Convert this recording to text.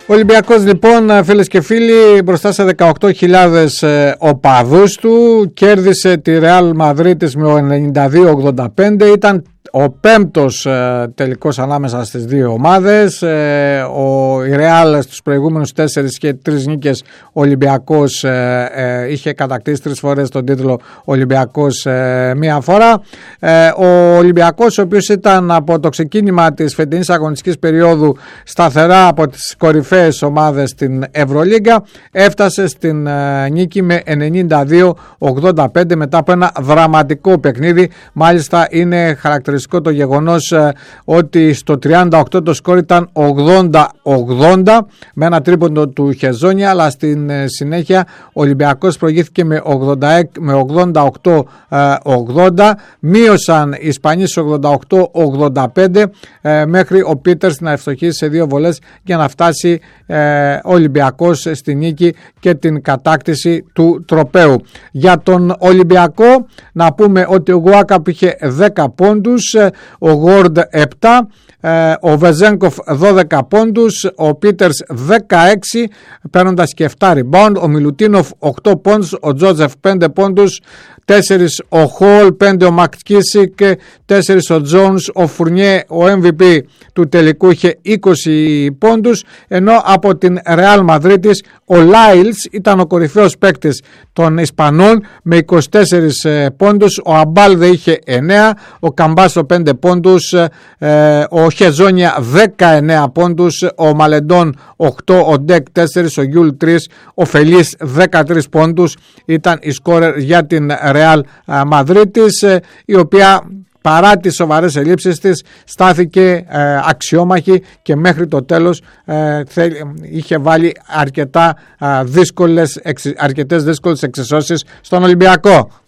Ο Ολυμπιακός λοιπόν, φίλες και φίλοι, μπροστά σε 18.000 οπαδούς του κέρδισε τη Ρεάλ Μαδρίτης με 92-85. Ήταν ο πέμπτος τελικός ανάμεσα στις δύο ομάδες. Η Ρεάλ στους προηγούμενους 4 και 3 νίκες, ο Ολυμπιακός είχε κατακτήσει 3 φορές τον τίτλο, Ολυμπιακός μία φορά. Ο Ολυμπιακός, ο οποίος ήταν από το ξεκίνημα της φετινής αγωνιστικής περίοδου σταθερά από τις κορυφαίες ομάδες στην Ευρωλίγκα, έφτασε στην νίκη με 92-85 μετά από ένα δραματικό παιχνίδι. Μάλιστα είναι χαρακτηριστικό το γεγονός ότι στο 38 το σκορ ήταν 80-80 με ένα τρίποντο του Χεζόνια, αλλά στην συνέχεια ο Ολυμπιακός προηγήθηκε με 88-80. Μείωσαν οι Ισπανοί σε 88-85 μέχρι ο Πίτερς να ευστοχίσει σε 2 βολές για να φτάσει ο Ολυμπιακός στη νίκη και την κατάκτηση του τροπαίου. Για τον Ολυμπιακό να πούμε ότι ο Γκουάκαπ είχε 10 πόντους, ο Γουόρντ 7, ο Βεζένκοφ 12 πόντους, ο Πίτερς 16 παίρνοντας και 7 rebound, ο Μιλουτίνοφ 8 πόντους, ο Τζότζεφ 5 πόντους, 4 ο Χολ, 5 ο Μακτκίσικ, 4 ο Τζόνς, ο Φουρνιέ, ο MVP του τελικού είχε 20 πόντους, ενώ από την Ρεάλ Μαδρίτης ο Λάιλς ήταν ο κορυφαίος παίκτης των Ισπανών με 24 πόντους, ο Αμπάλδε είχε 9, ο Καμπάσο 5 πόντους, ο Χεζόνια 19 πόντους, ο Μαλεντών 8, ο Ντεκ 4, ο Γιούλ 3, ο Φελίς 13 πόντους ήταν η σκόρερ για την Ρεάλ Μαδρίτης, η οποία παρά τις σοβαρές ελλείψεις της στάθηκε αξιόμαχη και μέχρι το τέλος είχε βάλει αρκετές δύσκολες εξισώσεις στον Ολυμπιακό.